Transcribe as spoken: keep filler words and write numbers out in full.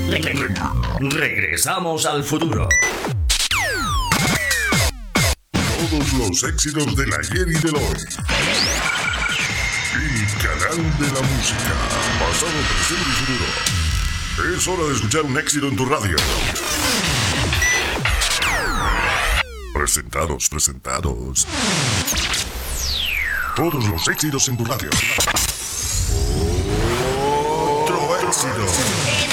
Regresamos al futuro. Todos los éxitos del ayer y del hoy. El canal de la música. Pasado, presente y futuro. Es hora de escuchar un éxito en tu radio. Presentados, presentados. Todos los éxitos en tu radio. Otro éxito.